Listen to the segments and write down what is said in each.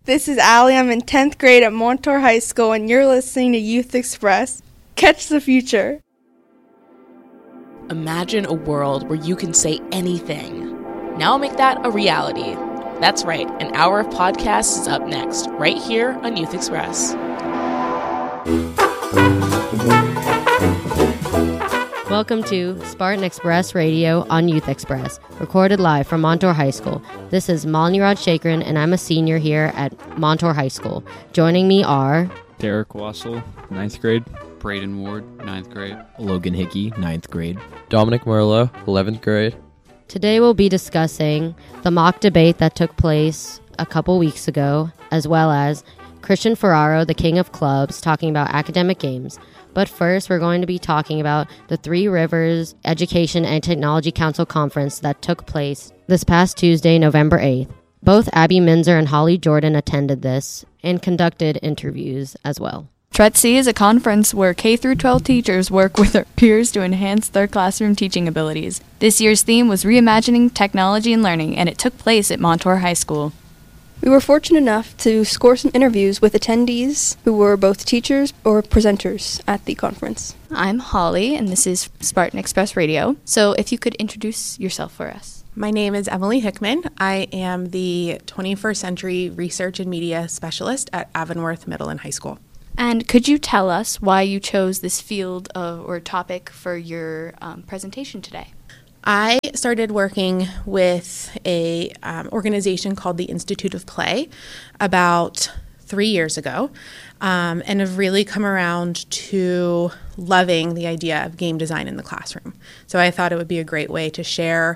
This is Allie. I'm in 10th grade at Montour High School, and you're listening to Youth Express. Catch the future. Imagine a world where you can say anything. Now make that a reality. That's right, an hour of podcast is up next, right here on Youth Express. Welcome to Spartan Express Radio on Youth Express, recorded live from Montour High School. This is Malniraj Shakran, and I'm a senior here at Montour High School. Joining me are... Derek Wassel, 9th grade. Braden Ward, 9th grade. Logan Hickey, 9th grade. Dominic Merlo, 11th grade. Today we'll be discussing the mock debate that took place a couple weeks ago, as well as Christian Ferraro, the king of clubs, talking about academic games. But first, we're going to be talking about the Three Rivers Education and Technology Council Conference that took place this past Tuesday, November 8th. Both Abby Minzer and Holly Jordan attended this and conducted interviews as well. TRETC is a conference where K-12 teachers work with their peers to enhance their classroom teaching abilities. This year's theme was Reimagining Technology and Learning, and it took place at Montour High School. We were fortunate enough to score some interviews with attendees who were both teachers or presenters at the conference. I'm Holly, and this is Spartan Express Radio. So if you could introduce yourself for us. My name is Emily Hickman. I am the 21st Century Research and Media Specialist at Avonworth Middle and High School. And could you tell us why you chose this field or topic for your presentation today? I started working with a organization called the Institute of Play about 3 years ago, and have really come around to loving the idea of game design in the classroom. So I thought it would be a great way to share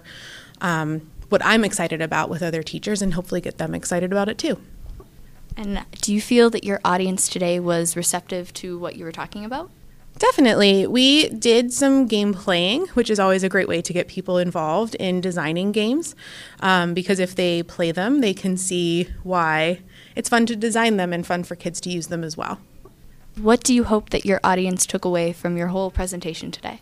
what I'm excited about with other teachers and hopefully get them excited about it too. And do you feel that your audience today was receptive to what you were talking about? Definitely. We did some game playing, which is always a great way to get people involved in designing games, because if they play them, they can see why it's fun to design them and fun for kids to use them as well. What do you hope that your audience took away from your whole presentation today?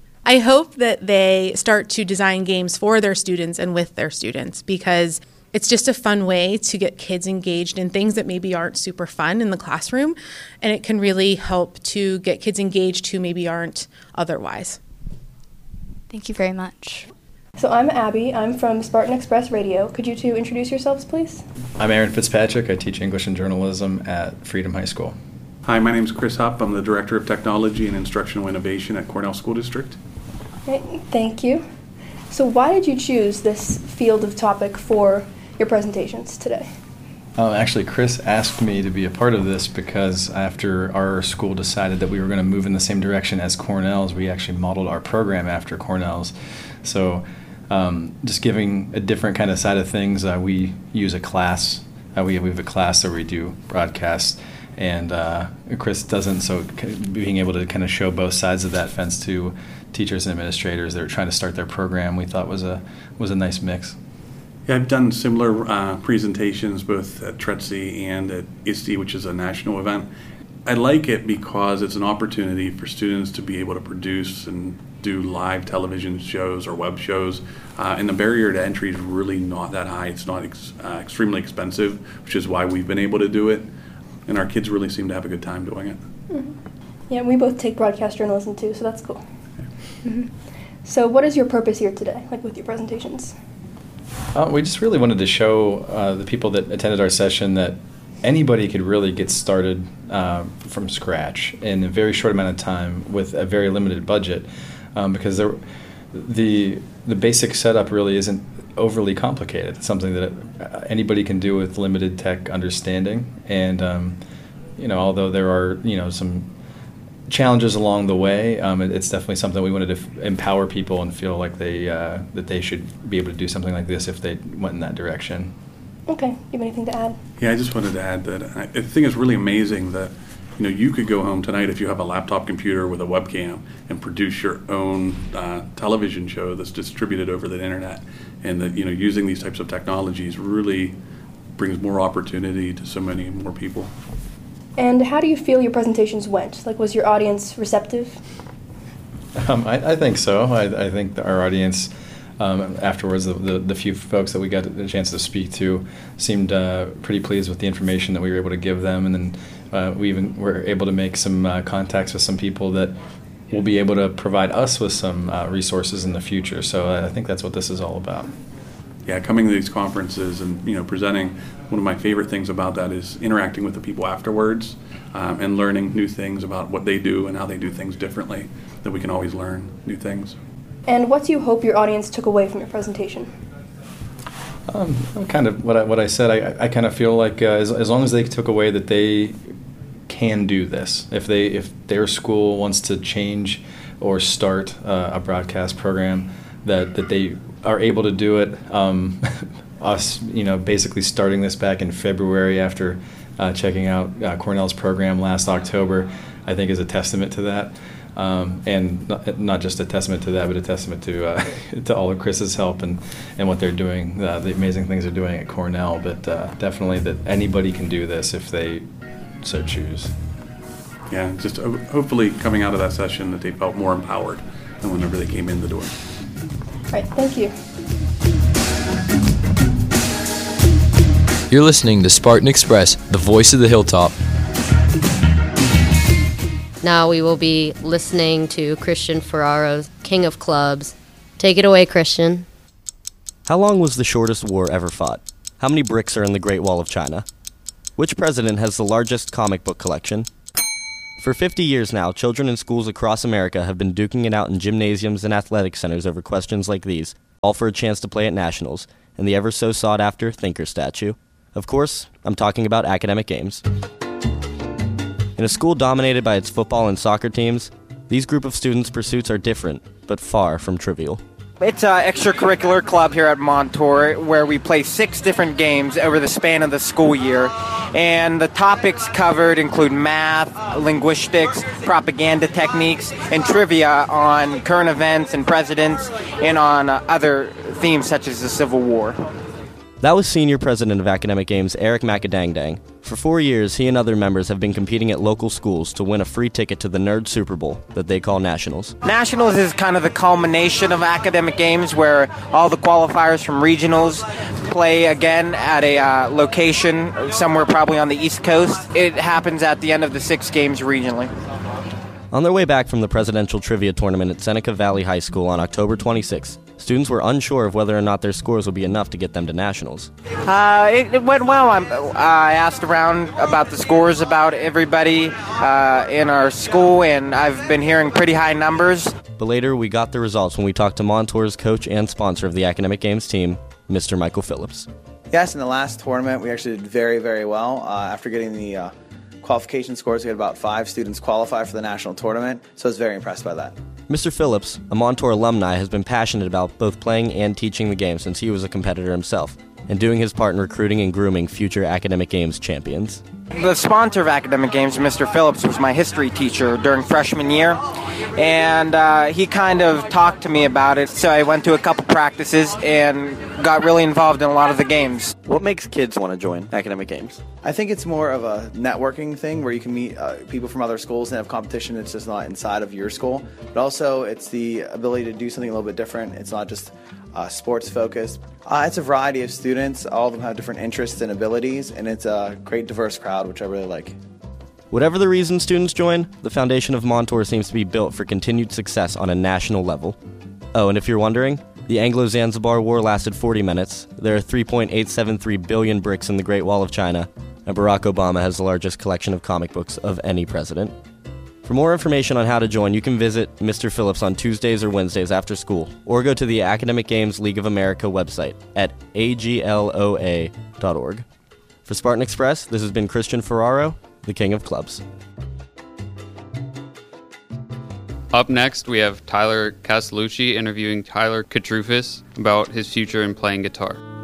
I hope that they start to design games for their students and with their students, because it's just a fun way to get kids engaged in things that maybe aren't super fun in the classroom, and it can really help to get kids engaged who maybe aren't otherwise. Thank you very much. So I'm Abby. I'm from Spartan Express Radio. Could you two introduce yourselves, please? I'm Aaron Fitzpatrick. I teach English and Journalism at Freedom High School. Hi, my name is Chris Hupp. I'm the Director of Technology and Instructional Innovation at Cornell School District. Okay, thank you. So why did you choose this field of topic for your presentations today? Actually, Chris asked me to be a part of this because after our school decided that we were going to move in the same direction as Cornell's, we actually modeled our program after Cornell's. So just giving a different kind of side of things, we use a class. We have a class where we do broadcasts, and Chris doesn't, so being able to kind of show both sides of that fence to teachers and administrators that are trying to start their program, we thought was a nice mix. Yeah, I've done similar presentations both at TRETC and at ISTE, which is a national event. I like it because it's an opportunity for students to be able to produce and do live television shows or web shows, and the barrier to entry is really not that high. It's not extremely expensive, which is why we've been able to do it, and our kids really seem to have a good time doing it. Mm-hmm. Yeah, we both take broadcast journalism too, so that's cool. Mm-hmm. So what is your purpose here today, like with your presentations? We just really wanted to show the people that attended our session that anybody could really get started from scratch in a very short amount of time with a very limited budget, because the basic setup really isn't overly complicated. It's something that anybody can do with limited tech understanding, and although there are some challenges along the way, it's definitely something we wanted to empower people and feel like that they should be able to do something like this if they went in that direction. Okay, you have anything to add? Yeah, I just wanted to add that I think it's really amazing that you could go home tonight if you have a laptop computer with a webcam and produce your own television show that's distributed over the internet, and that using these types of technologies really brings more opportunity to so many more people. And how do you feel your presentations went? Like, was your audience receptive? I think so. I think that our audience Afterwards, the few folks that we got a chance to speak to seemed pretty pleased with the information that we were able to give them, and then we even were able to make some contacts with some people that will be able to provide us with some resources in the future. So I think that's what this is all about. Yeah, coming to these conferences and presenting, one of my favorite things about that is interacting with the people afterwards and learning new things about what they do and how they do things differently, that we can always learn new things. And what do you hope your audience took away from your presentation? Kind of what I said. I kind of feel like as long as they took away that they can do this, if their school wants to change or start a broadcast program, that they are able to do it. Us, basically starting this back in February after checking out Cornell's program last October, I think is a testament to that. And not just a testament to that, but a testament to all of Chris's help and what they're doing, the amazing things they're doing at Cornell. But definitely that anybody can do this if they so choose. Yeah, just hopefully coming out of that session that they felt more empowered than whenever they came in the door. All right, thank you. You're listening to Spartan Express, the voice of the hilltop. Now we will be listening to Christian Ferraro's King of Clubs. Take it away, Christian. How long was the shortest war ever fought? How many bricks are in the Great Wall of China? Which president has the largest comic book collection? For 50 years now, children in schools across America have been duking it out in gymnasiums and athletic centers over questions like these, all for a chance to play at nationals, and the ever so sought-after Thinker statue. Of course, I'm talking about academic games. In a school dominated by its football and soccer teams, these group of students' pursuits are different, but far from trivial. It's an extracurricular club here at Montour where we play 6 different games over the span of the school year. And the topics covered include math, linguistics, propaganda techniques, and trivia on current events and presidents, and on other themes such as the Civil War. That was Senior President of Academic Games Eric Macadangdang. For 4 years, he and other members have been competing at local schools to win a free ticket to the Nerd Super Bowl that they call Nationals. Nationals is kind of the culmination of academic games where all the qualifiers from regionals play again at a location somewhere probably on the East Coast. It happens at the end of the 6 games regionally. On their way back from the presidential trivia tournament at Seneca Valley High School on October 26th, students were unsure of whether or not their scores would be enough to get them to nationals. It went well. I asked around about the scores about everybody in our school, and I've been hearing pretty high numbers. But later, we got the results when we talked to Montour's coach and sponsor of the Academic Games team, Mr. Michael Phillips. Yes, in the last tournament, we actually did very, very well. After getting the qualification scores, we had about 5 students qualify for the national tournament, so I was very impressed by that. Mr. Phillips, a Montour alumni, has been passionate about both playing and teaching the game since he was a competitor himself, and doing his part in recruiting and grooming future Academic Games champions. The sponsor of Academic Games, Mr. Phillips, was my history teacher during freshman year, and he kind of talked to me about it, so I went to a couple practices and got really involved in a lot of the games. What makes kids want to join Academic Games? I think it's more of a networking thing where you can meet people from other schools and have competition. It's just not inside of your school, but also it's the ability to do something a little bit different. It's not just sports focused. It's a variety of students. All of them have different interests and abilities, and it's a great diverse crowd, which I really like. Whatever the reason students join, the foundation of Montour seems to be built for continued success on a national level. Oh, and if you're wondering, the Anglo-Zanzibar War lasted 40 minutes, there are 3.873 billion bricks in the Great Wall of China, and Barack Obama has the largest collection of comic books of any president. For more information on how to join, you can visit Mr. Phillips on Tuesdays or Wednesdays after school, or go to the Academic Games League of America website at agloa.org. For Spartan Express, this has been Christian Ferraro, the King of Clubs. Up next, we have Tyler Castellucci interviewing Tyler Katrufis about his future in playing guitar.